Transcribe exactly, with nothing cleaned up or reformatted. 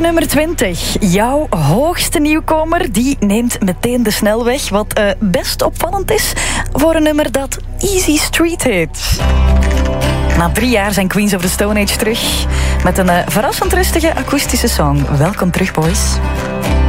nummer twintig. Jouw hoogste nieuwkomer, die neemt meteen de snelweg. Wat uh, best opvallend is voor een nummer dat Easy Street heet. Na drie jaar zijn Queens of the Stone Age terug met een uh, verrassend rustige akoestische song. Welkom terug, boys.